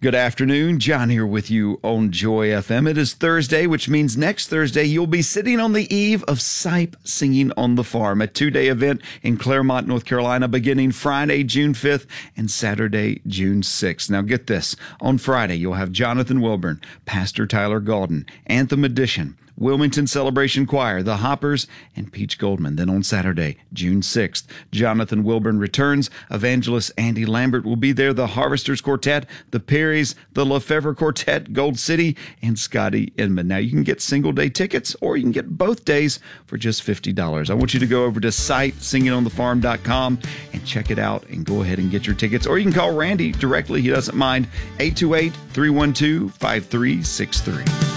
Good afternoon. John here with you on Joy FM. It is Thursday, which means next Thursday you'll be sitting on the eve of Sipe Singing on the Farm, a 2-day event in Claremont, North Carolina, beginning Friday, June 5th and Saturday, June 6th. Now get this. On Friday, you'll have Jonathan Wilburn, Pastor Tyler Gaulden, Anthem Edition, Wilmington Celebration Choir, The Hoppers, and Peach Goldman. Then on Saturday, June 6th, Jonathan Wilburn returns. Evangelist Andy Lambert will be there. The Harvesters Quartet, the Perrys, the Lefevre Quartet, Gold City, and Scotty Inman. Now, you can get single-day tickets, or you can get both days for just $50. I want you to go over to sitesingingonthefarm.com and check it out and go ahead and get your tickets. Or you can call Randy directly. He doesn't mind. 828-312-5363.